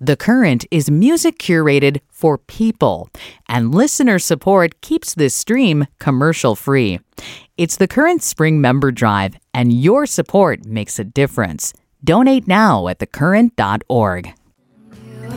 The Current is music curated for people, and listener support keeps this stream commercial-free. It's the Current Spring Member Drive, and your support makes a difference. Donate now at thecurrent.org.